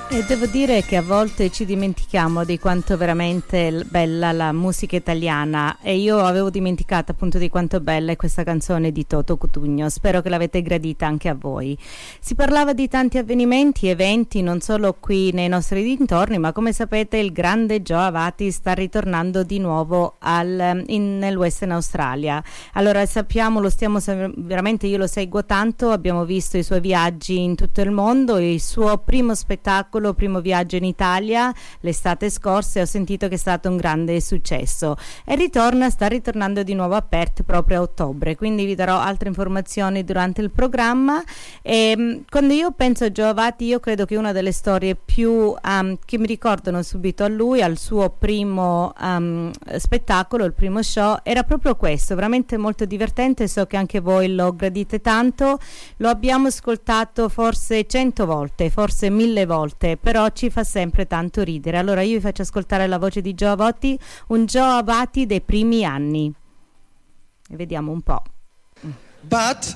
E devo dire che a volte ci dimentichiamo di quanto veramente bella la musica italiana, e io avevo dimenticato appunto di quanto bella è questa canzone di Toto Cutugno. Spero che l'avete gradita anche a voi. Si parlava di tanti avvenimenti, eventi non solo qui nei nostri dintorni, ma come sapete il grande Joe Avati sta ritornando di nuovo nel Western Australia. Allora sappiamo, veramente io lo seguo tanto, abbiamo visto i suoi viaggi in tutto il mondo, il suo primo spettacolo, primo viaggio in Italia l'estate scorsa, e ho sentito che è stato un grande successo, e sta ritornando di nuovo a Perth proprio a ottobre, quindi vi darò altre informazioni durante il programma. E quando io penso a Joe Avati, io credo che una delle storie più che mi ricordano subito a lui, al suo primo spettacolo, il primo show, era proprio questo, veramente molto divertente. So che anche voi lo gradite tanto, lo abbiamo ascoltato forse 100 volte, forse 1000 volte, però ci fa sempre tanto ridere. Allora io vi faccio ascoltare la voce di Joe Avati, un Joe Avati dei primi anni, e vediamo un po'. But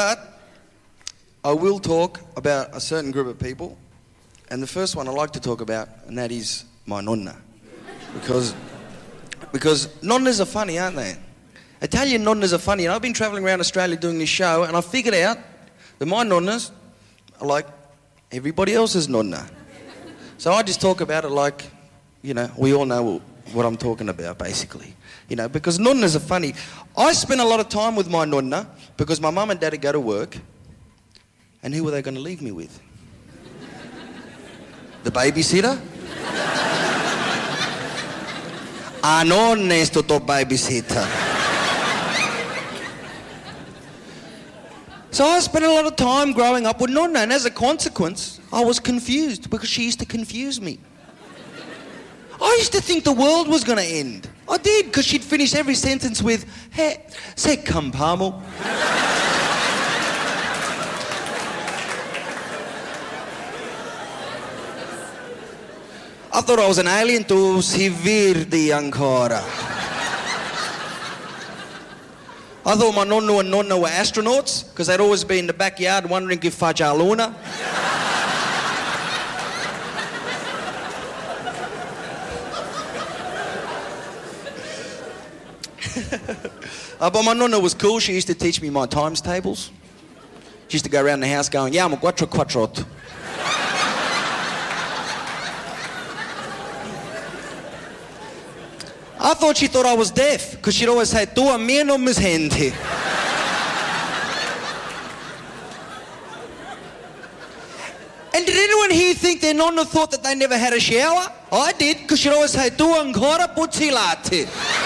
I will talk about a certain group of people, and the first one I like to talk about, and that is my nonna, because nonnas are funny, aren't they? Italian nonnas are funny, and I've been travelling around Australia doing this show, and I figured out that my nonnas are like everybody else's nonna. So I just talk about it like, you know, we all know what I'm talking about, basically. You know, because nonnas are funny. I spent a lot of time with my nonna because my mum and dad would go to work, and who were they going to leave me with? The babysitter? Non è stato babysitter. So I spent a lot of time growing up with Nonna, and as a consequence, I was confused because she used to confuse me. I used to think the world was going to end. I did, because she'd finish every sentence with, "Hey, se campamo." I thought I was an alien. Tu si vedi ancora. I thought my nonno and nonna were astronauts because they'd always be in the backyard wondering if faccia la luna. But my nonna was cool. She used to teach me my times tables. She used to go around the house going, "Yamo quattro quattrotto." I thought she thought I was deaf, because she'd always say, "Tu a mia non mi senti." And did anyone here think their nonna thought that they never had a shower? I did, because she'd always say, "Tu ancora puzzilate."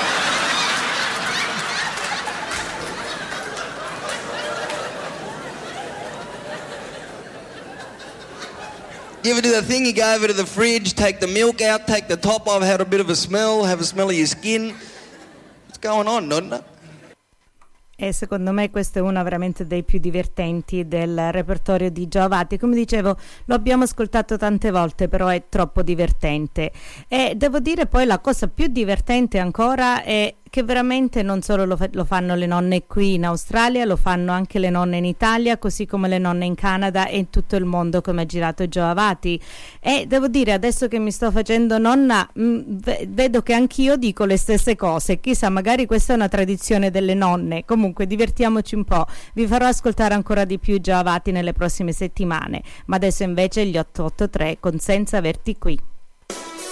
You ever do that thing, you go over to the fridge, take the milk out, take the top off, have a bit of a smell, have a smell of your skin? What's going on, nonna? E secondo me questo è uno veramente dei più divertenti del repertorio di Joe Avati. Come dicevo, lo abbiamo ascoltato tante volte, però è troppo divertente. E devo dire poi la cosa più divertente ancora è che veramente non solo lo fanno le nonne qui in Australia, lo fanno anche le nonne in Italia, così come le nonne in Canada e in tutto il mondo, come ha girato Joe Avati. E devo dire, adesso che mi sto facendo nonna, vedo che anch'io dico le stesse cose. Chissà, magari questa è una tradizione delle nonne. Comunque divertiamoci un po'. Vi farò ascoltare ancora di più Joe Avati nelle prossime settimane, ma adesso invece gli 883 con Senza averti qui.